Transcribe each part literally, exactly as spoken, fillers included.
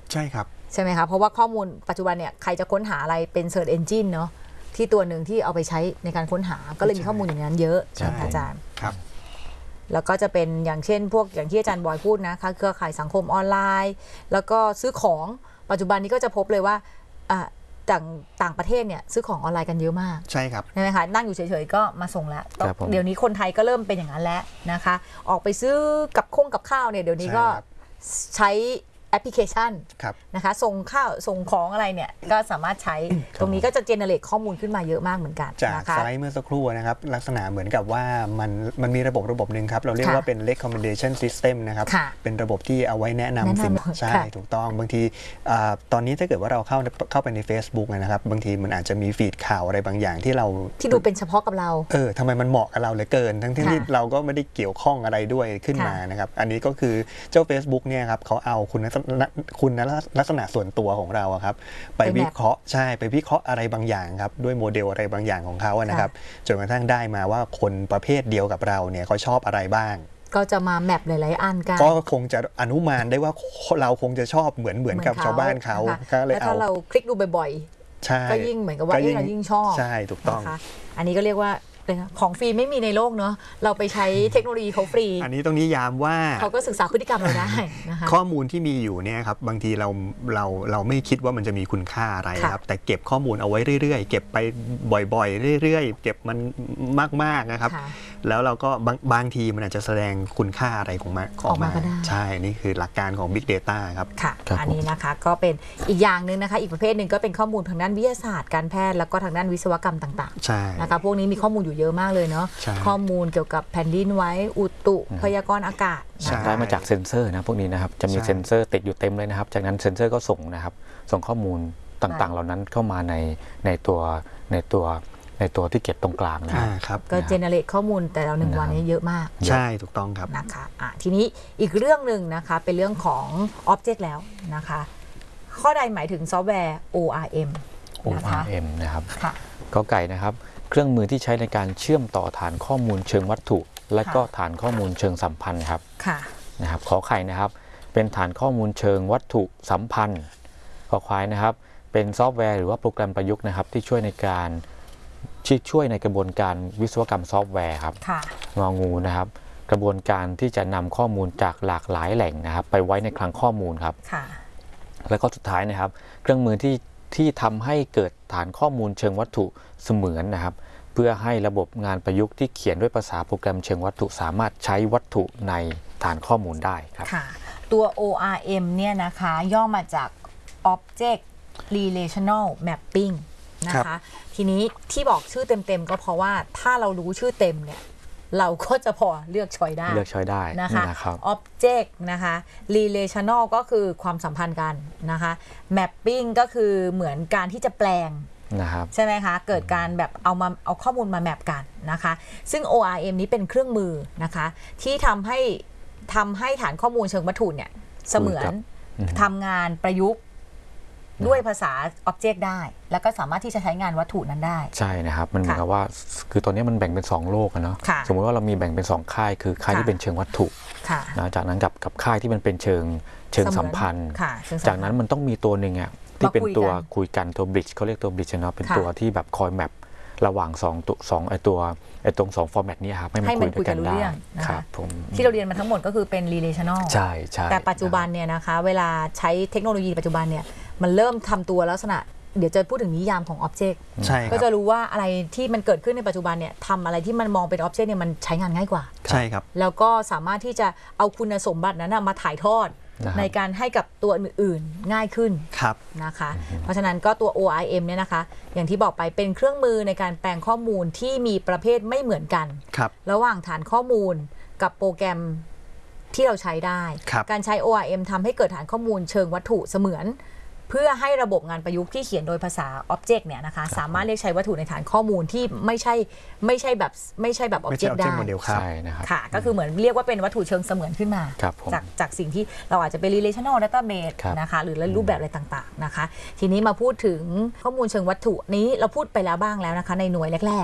ใช่ครับใช่ไหมคะเพราะว่าข้อมูลปัจจุบันเนี่ยใครจะค้นหาอะไรเป็น Search Engine เนาะที่ตัวหนึ่งที่เอาไปใช้ในการค้นหาก็เลยมีข้อมูลอย่างนั้นเยอะใช่ไหมอาจารย์ครับแล้วก็จะเป็นอย่างเช่นพวกอย่างที่อาจารย์บอยพูดนะคะเครือข่ายสังคมออนไลน์แล้วก็ซื้อของปัจจุบันนี้ก็จะพบเลยว่าต่างต่างประเทศเนี่ยซื้อของออนไลน์กันเยอะมากใช่ครับใช่ไหมคะนั่งอยู่เฉยๆก็มาส่งแล้วเดี๋ยวนี้คนไทยก็เริ่มเป็นอย่างนั้นแล้วนะคะออกไปซื้อกับข้งกับข้าวเนี่ยเดี๋ยวนี้ก็ใช้แอปพลิเคชันนะคะส่งข้าวส่งของอะไรเนี่ยก็สามารถใช้ตรงนี้ก็จะเจเนเรตข้อมูลขึ้นมาเยอะมากเหมือนกันจากสไลด์เมื่อสักครู่นะครับลักษณะเหมือนกับว่ามันมันมีระบบระบบหนึ่งครับเราเรียกว่าเป็น recommendation system นะครับเป็นระบบที่เอาไว้แนะนำสิ่งใช่ถูกต้องบางทีตอนนี้ถ้าเกิดว่าเราเข้าเข้าไปใน Facebook นะครับบางทีมันอาจจะมีฟีดข่าวอะไรบางอย่างที่เราที่ดูเป็นเฉพาาะกับเราเออทำไมมันเหมาะกับเราเหลือเกินทั้งที่เราก็ไม่ได้เกี่ยวข้องอะไรด้วยขึ้นมานะครับอันนี้ก็คือเจ้า Facebook เนี่ยครับเขาเอาคุณคุณลักษณะส่วนตัวของเราครับไปวิเคราะห์ใช่ไปวิเคราะห์อะไรบางอย่างครับด้วยโมเดลอะไรบางอย่างของเขานะครับจนกระทั่งได้มาว่าคนประเภทเดียวกับเราเนี่ยเขาชอบอะไรบ้างก็จะมาแมปหลายๆอันกันก็คงจะอนุมานได้ว่าเราคงจะชอบเหมือนเหมือนกับชาวบ้านเขาก็เลยเอาถ้าเราคลิกดูบ่อยๆก็ยิ่งเหมือนกับว่าเรายิ่งชอบใช่ถูกต้องอันนี้ก็เรียกว่าของฟรีไม่มีในโลกเนาะเราไปใช้เทคโนโลยีเขาฟรีอันนี้ตรงนี้ยามว่าเขาก็ศึกษาพฤติกรรมเราได้นะคะข้อมูลที่มีอยู่เนี่ยครับบางทีเราเราเราไม่คิดว่ามันจะมีคุณค่าอะไรครับแต่เก็บข้อมูลเอาไว้เรื่อยๆเก็บไปบ่อยๆเรื่อยๆเก็บมันมากๆนะครับแล้วเราก็บางบางทีมันอาจจะแสดงคุณค่าอะไรของมันออกมาใช่นี่คือหลักการของ Big Data ครับค่ะอันนี้นะคะก็เป็นอีกอย่างหนึ่งนะคะอีกประเภทหนึ่งก็เป็นข้อมูลทางด้านวิทยาศาสตร์การแพทย์แล้วก็ทางด้านวิศวกรรมต่างๆนะคะพวกนี้มีข้อมูลอยู่เยอะมากเลยเนาะข้อมูลเกี่ยวกับแผ่นดินไหวอุตุพยากรณ์อากาศได้มาจากเซ็นเซอร์นะพวกนี้นะครับจะมีเซ็นเซอร์ติดอยู่เต็มเลยนะครับจากนั้นเซ็นเซอร์ก็ส่งนะครับส่งข้อมูลต่างๆเหล่านั้นเข้ามาในในตัวในตัวในตัวที่เก็บตรงกลางนะครับก็เจเนเรตข้อมูลแต่เราหนึ่งวันนี้เยอะมากใช่ถูกต้องครับนะคะอ่ะทีนี้อีกเรื่องหนึ่งนะคะเป็นเรื่องของ Object แล้วนะคะข้อใดหมายถึงซอฟต์แวร์ โอ อาร์ เอ็มโอ อาร์ เอ็ม นะครับก็ไก่นะครับเครื่องมือที่ใช้ในการเชื่อมต่อฐานข้อมูลเชิงวัตถุและก็ฐานข้อมูลเชิงสัมพันธ์ครับนะครับขอไข่นะครับเป็นฐานข้อมูลเชิงวัตถุสัมพันธ์ขอควายนะครับเป็นซอฟต์แวร์หรือว่าโปรแกรมประยุกต์นะครับที่ช่วยในการช่วยในกระบวนการวิศวกรรมซอฟต์แวร์ครับงองูนะครับกระบวนการที่จะนำข้อมูลจากหลากหลายแหล่งนะครับไปไว้ในคลังข้อมูลครับแล้วก็สุดท้ายนะครับเครื่องมือที่ที่ทำให้เกิดฐานข้อมูลเชิงวัตถุเสมือนนะครับเพื่อให้ระบบงานประยุกต์ที่เขียนด้วยภาษาโปรแกรมเชิงวัตถุสามารถใช้วัตถุในฐานข้อมูลได้ครับค่ะตัว โอ อาร์ เอ็ม เนี่ยนะคะย่อมาจาก Object Relational Mapping นะคะทีนี้ที่บอกชื่อเต็มๆก็เพราะว่าถ้าเรารู้ชื่อเต็มเนี่ยเราก็จะพอเลือกช้อยได้เลือกช้อยได้นะคะ Object นะคะ Relational ก็คือความสัมพันธ์กันนะคะ Mapping ก็คือเหมือนการที่จะแปลงนะครับใช่ไหมคะเกิดการแบบเอามาเอาข้อมูลมาแมปกันนะคะซึ่ง โอ อาร์ เอ็ม นี้เป็นเครื่องมือนะคะที่ทำให้ทำให้ฐานข้อมูลเชิงวัตถุเนี่ยเสมือนทำงานประยุกต์ด้วยภาษา Object ได้แล้วก็สามารถที่จะใช้งานวัตถุนั้นได้ใช่นะครับมันเหมือนกับว่าคือตอนนี้มันแบ่งเป็นสองโลกเนาะสมมติว่าเรามีแบ่งเป็นสองค่ายคือค่ายที่เป็นเชิงวัตถุนะจากนั้นกับกับค่ายที่มันเป็นเชิงเชิงสัมพันธ์จากนั้นมันต้องมีตัวหนึ่งอ่ะที่เป็นตัวคุยกันตัวบริดจ์เขาเรียกตัวบริดจ์เนาะเป็นตัวที่แบบคอยแมประหว่างสองตัวสองไอตัวไอตรงสองฟอร์แมตนี้ครับให้มันคุยด้วยกันได้ครับผมที่เราเรียนมาทั้งหมดก็คือเป็น relational ใช่ใช่แต่ปัจจุบันเนี่ยนะคะเวลาใช้เทคโนโลยีปัจจุบันเนี่ยมันเริ่มทำตัวลักษณะเดี๋ยวจะพูดถึงนิยามของ Object ก็จะรู้ว่าอะไรที่มันเกิดขึ้นในปัจจุบันเนี่ยทำอะไรที่มันมองเป็น Object เนี่ยมันใช้งานง่ายกว่าใช่ครับแล้วก็สามารถที่จะเอาคุณสมบัตินั้นมาถ่ายทอดในการให้กับตัวอื่นๆง่ายขึ้นนะคะเพราะฉะนั้นก็ตัว โอ อาร์ เอ็ม เนี่ยนะคะอย่างที่บอกไปเป็นเครื่องมือในการแปลงข้อมูลที่มีประเภทไม่เหมือนกันระหว่างฐานข้อมูลกับโปรแกรมที่เราใช้ได้การใช้ โอ อาร์ เอ็ม ทำให้เกิดฐานข้อมูลเชิงวัตถุเสมือนเพื่อให้ระบบงานประยุกต์ที่เขียนโดยภาษา Object เนี่ยนะคะสามารถเรียกใช้วัตถุในฐานข้อมูลที่ไม่ใช่ไม่ใช่แบบไม่ใช่แบบ Object ได้ใช่นะครับค่ะก็คือเหมือนเรียกว่าเป็นวัตถุเชิงเสมือนขึ้นมาจากจากสิ่งที่เราอาจจะเป็น relational database นะคะหรือรูปแบบอะไรต่างๆนะคะทีนี้มาพูดถึงข้อมูลเชิงวัตถุนี้เราพูดไปแล้วบ้างแล้วนะคะในหน่วยแรกๆ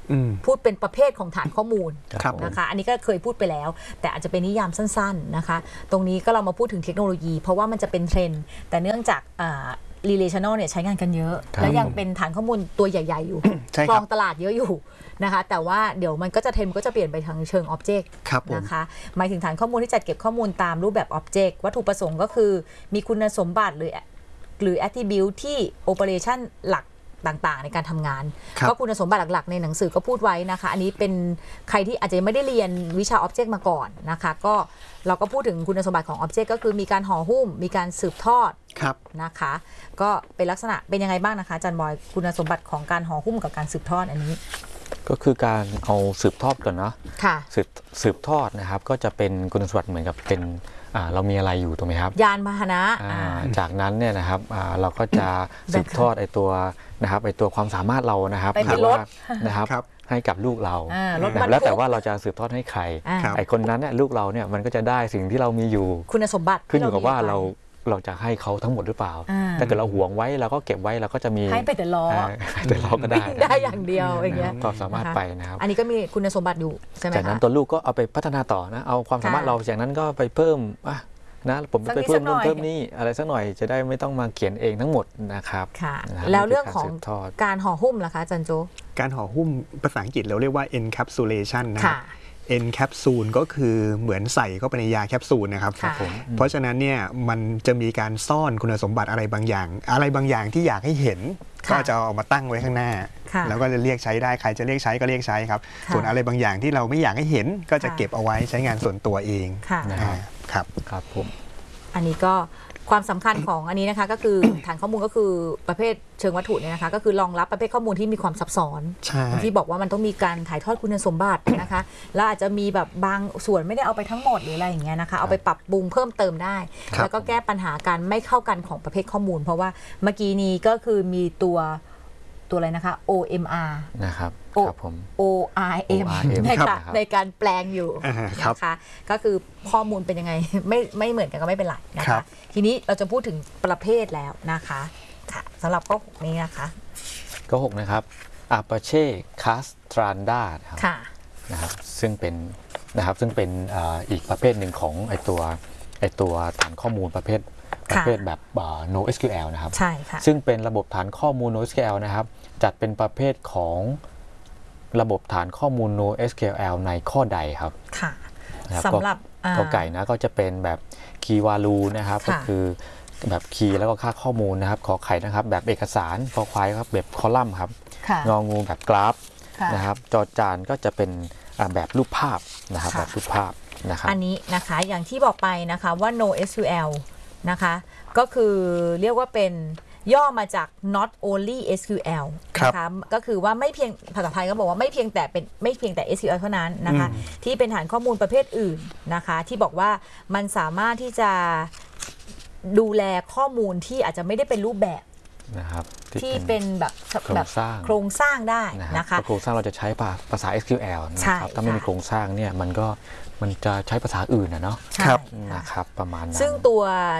พูดเป็นประเภทของฐานข้อมูลนะคะอันนี้ก็เคยพูดไปแล้วแต่อาจจะเป็นนิยามสั้นๆนะคะตรงนี้ก็เรามาพูดถึงเทคโนโลยีเพราะว่ามันจะเป็นเทรนด์แต่เนื่องจากrelational เนี่ยใช้งานกันเยอะแล้วยังเป็นฐานข้อมูลตัวใหญ่ๆอยู่ครองตลาดเยอะอยู่นะคะแต่ว่าเดี๋ยวมันก็จะเทรนด์ก็จะเปลี่ยนไปทางเชิง Object นะคะหมายถึงฐานข้อมูลที่จัดเก็บข้อมูลตามรูปแบบ Object วัตถุประสงค์ก็คือมีคุณสมบัติหรือหรือ attribute ที่ operation หลักต่างๆในการทำงานก็คุณสมบัติหลักๆในหนังสือก็พูดไว้นะคะอันนี้เป็นใครที่อาจจะไม่ได้เรียนวิชา Object มาก่อนนะคะก็เราก็พูดถึงคุณสมบัติของ Object ก็คือมีการห่อหุ้มมีการสืบทอดนะคะก็เป็นลักษณะเป็นยังไงบ้างนะคะอาจารย์บอยคุณสมบัติของการห่อหุ้มกับการสืบทอดอันนี้ก็คือการเอาสืบทอดก่อนเนาะสืบสืบทอดนะครับก็จะเป็นคุณสมบัติเหมือนกับเป็นเรามีอะไรอยู่ถูกไหมครับยานพาหนะจากนั้นเนี่ยนะครับเราก็จะสืบทอดไอตัวนะครับไอตัวความสามารถเรานะครับหรือว่านะครับให้กับลูกเราแล้วแต่ว่าเราจะสืบทอดให้ใครไอคนนั้นเนี่ยลูกเราเนี่ยมันก็จะได้สิ่งที่เรามีอยู่คุณสมบัติขึ้นอยู่กับว่าเราเราจะให้เขาทั้งหมดหรือเปล่าถ้าเกิดเราหวงไว้เราก็เก็บไว้เราก็จะมีให้ไปแต่ล้อแต่ล้อก็ได้ได้อย่างเดียวอย่างเงี้ยก็สามารถไปนะครับอันนี้ก็มีคุณสมบัติอยู่ใช่ไหมคะจากนั้นตัวลูกก็เอาไปพัฒนาต่อนะเอาความสามารถเราจากนั้นก็ไปเพิ่มนะผมไปเพิ่มนู่นเพิ่มนี่อะไรสักหน่อยจะได้ไม่ต้องมาเขียนเองทั้งหมดนะครับค่ะแล้วเรื่องของการห่อหุ้มล่ะคะจันโจการห่อหุ้มภาษาอังกฤษเราเรียกว่า encapsulation นะครับ encapsule ก็คือเหมือนใส่เข้าไปในยาแคปซูลนะครับเพราะฉะนั้นเนี่ยมันจะมีการซ่อนคุณสมบัติอะไรบางอย่างอะไรบางอย่างที่อยากให้เห็นก็จะเอามาตั้งไว้ข้างหน้าแล้วก็จะเรียกใช้ได้ใครจะเรียกใช้ก็เรียกใช้ครับส่วนอะไรบางอย่างที่เราไม่อยากให้เห็นก็จะเก็บเอาไว้ใช้งานส่วนตัวเองครับครับผมอันนี้ก็ความสำคัญของอันนี้นะคะก็คือ ฐานข้อมูลก็คือประเภทเชิงวัตถุเนี่ยนะคะก็คือรองรับประเภทข้อมูลที่มีความซับซ้อนที่บอกว่ามันต้องมีการถ่ายทอดคุณสมบัตินะคะแล้วอาจจะมีแบบบางส่วนไม่ได้เอาไปทั้งหมดหรืออะไรอย่างเงี้ยนะคะเอาไปปรับปรุงเพิ่มเติมได้แล้วก็แก้ปัญหาการไม่เข้ากันของประเภทข้อมูลเพราะว่าเมื่อกี้นี้ก็คือมีตัวตัวอะไรนะคะ โอ เอ็ม อาร์นะครับครับผมโอ อาร์ เอ็ม ในการในการแปลงอยู่นะคะก็คือข้อมูลเป็นยังไงไม่ไม่เหมือนกันก็ไม่เป็นไรนะคะทีนี้เราจะพูดถึงประเภทแล้วนะคะค่ะสำหรับข้อหกนี้นะคะข้อหกนะครับ Apache Cassandra ค่ะนะครับซึ่งเป็นนะครับซึ่งเป็นอีกประเภทหนึ่งของไอตัวไอตัวฐานข้อมูลประเภทประเภทแบบ NoSQL นะครับใช่ค่ะซึ่งเป็นระบบฐานข้อมูล NoSQL นะครับจัดเป็นประเภทของระบบฐานข้อมูล NoSQL ในข้อใดครับค่ะสำหรับกอไก่นะก็จะเป็นแบบ key value นะครับก็คือแบบคีย์แล้วก็ค่าข้อมูลนะครับขอไข่นะครับแบบเอกสารคอควายครับแบบคอลัมน์ครับงองูแบบกราฟนะครับจอจานก็จะเป็นแบบรูปภาพนะครับแบบรูปภาพนะครับอันนี้นะคะอย่างที่บอกไปนะคะว่า NoSQLนะคะก็คือเรียกว่าเป็นย่อมาจาก not only เอส คิว แอล นะคะก็คือว่าไม่เพียงภาษาไทยก็บอกว่าไม่เพียงแต่เป็นไม่เพียงแต่ เอส คิว แอล เท่านั้นนะคะที่เป็นฐานข้อมูลประเภทอื่นนะคะที่บอกว่ามันสามารถที่จะดูแลข้อมูลที่อาจจะไม่ได้เป็นรูปแบบนะครับที่เป็นแบบแบบโครงสร้างได้นะคะโครงสร้างเราจะใช้ภาษา เอส คิว แอล นะครับถ้าไม่มีโครงสร้างเนี่ยมันก็มันจะใช้ภาษาอื่นนะเนาะครับนะครับประมาณนั้นซึ่งตัว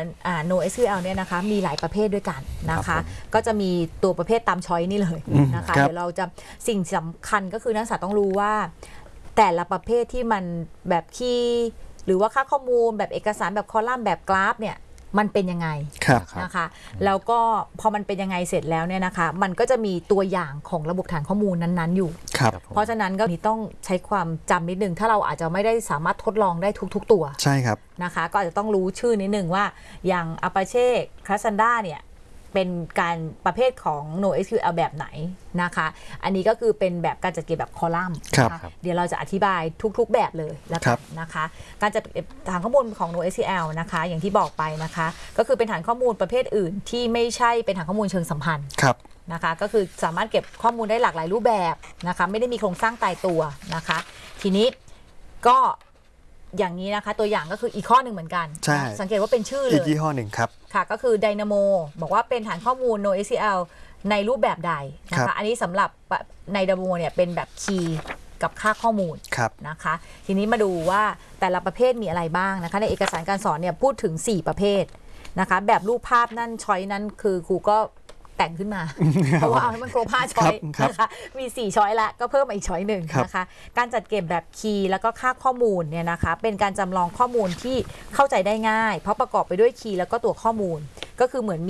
NoSQL เนี่ยนะคะมีหลายประเภทด้วยกันนะคะก็จะมีตัวประเภทตามช้อยนี่เลยนะคะเดี๋ยวเราจะสิ่งสำคัญก็คือนักศึกษาต้องรู้ว่าแต่ละประเภทที่มันแบบคีย์หรือว่าค่าข้อมูลแบบเอกสารแบบคอลัมน์แบบกราฟเนี่ยมันเป็นยังไงนะคะแล้วก็พอมันเป็นยังไงเสร็จแล้วเนี่ยนะคะมันก็จะมีตัวอย่างของระบบฐานข้อมูลนั้นๆอยู่เพราะฉะนั้นก็ต้องใช้ความจำนิดนึงถ้าเราอาจจะไม่ได้สามารถทดลองได้ทุกๆตัวใช่ครับนะคะก็อาจจะต้องรู้ชื่อนิดนึงว่าอย่าง Apache Cassandra เนี่ยเป็นการประเภทของ NoSQL แบบไหนนะคะอันนี้ก็คือเป็นแบบการจัดเก็บแบบคอลัมน์นะคะเดี๋ยวเราจะอธิบายทุกๆแบบเลยแล้วกันนะคะการจัดเก็บฐานข้อมูลของ NoSQL นะคะอย่างที่บอกไปนะคะก็คือเป็นฐานข้อมูลประเภทอื่นที่ไม่ใช่เป็นฐานข้อมูลเชิงสัมพันธ์นะคะก็คือสามารถเก็บข้อมูลได้หลากหลายรูปแบบนะคะไม่ได้มีโครงสร้างตายตัวนะคะทีนี้ก็อย่างนี้นะคะตัวอย่างก็คืออีกข้อหนึ่งเหมือนกันสังเกตว่าเป็นชื่อเลยอีกยี่ห้อหนึ่งครับค่ะก็คือ Dynamo บอกว่าเป็นฐานข้อมูล NoSQL ในรูปแบบใดนะคะอันนี้สำหรับใน Dynamo เนี่ยเป็นแบบคีย์กับค่าข้อมูลนะคะทีนี้มาดูว่าแต่ละประเภทมีอะไรบ้างนะคะในเอกสารการสอนเนี่ยพูดถึงสี่ประเภทนะคะแบบรูปภาพนั่นช้อยนั้นคือครูก็แต่งขึ้นมา เพราะว่าเอาให้มันครบห้าช้อยนะคะมีสี่ช้อยละก็เพิ่มมาอีกช้อยหนึ่งนะคะการจัดเก็บแบบคีย์แล้วก็ค่าข้อมูลเนี่ยนะคะเป็นการจำลองข้อมูลที่เข้าใจได้ง่ายเพราะประกอบไปด้วยคีย์แล้วก็ตัวข้อมูลก็คือเหมือน